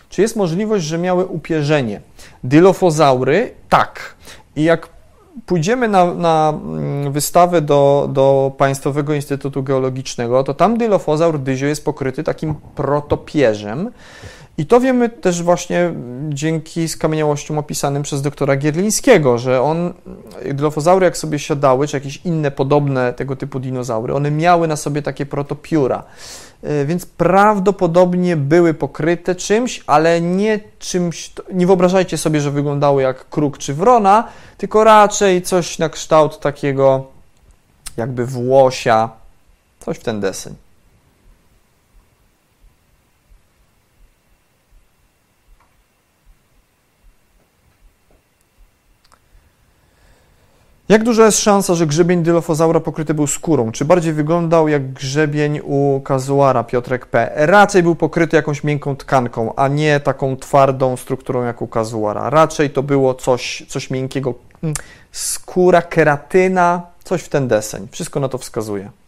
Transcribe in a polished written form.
Czy jest możliwość, że miały upierzenie? Dylofozaury? Tak. I jak pójdziemy na wystawę do Państwowego Instytutu Geologicznego, to tam dylofozaur Dyzio jest pokryty takim protopierzem. I to wiemy też właśnie dzięki skamieniałościom opisanym przez doktora Gierlińskiego, że dylofozaury jak sobie siadały, czy jakieś inne podobne tego typu dinozaury, one miały na sobie takie protopióra. Więc prawdopodobnie były pokryte czymś, ale nie czymś, nie wyobrażajcie sobie, że wyglądały jak kruk czy wrona, tylko raczej coś na kształt takiego jakby włosia, coś w ten deseń. Jak duża jest szansa, że grzebień dylofozaura pokryty był skórą? Czy bardziej wyglądał jak grzebień u kazuara, Piotrek P? Raczej był pokryty jakąś miękką tkanką, a nie taką twardą strukturą jak u kazuara. Raczej to było coś miękkiego. Skóra, keratyna, coś w ten deseń. Wszystko na to wskazuje.